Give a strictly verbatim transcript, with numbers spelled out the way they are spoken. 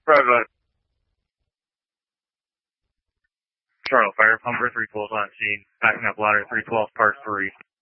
Roger. Charlotte Fire Pumper three twelve on scene. Backing up ladder three twelve, part three.